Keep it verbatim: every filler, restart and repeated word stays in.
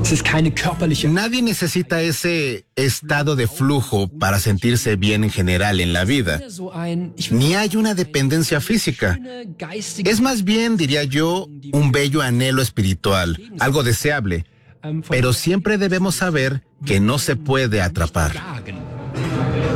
Nadie necesita ese estado de flujo para sentirse bien en general en la vida. Ni hay una dependencia física. Es más bien, diría yo, un bello anhelo espiritual, algo deseable. Pero siempre debemos saber que no se puede atrapar.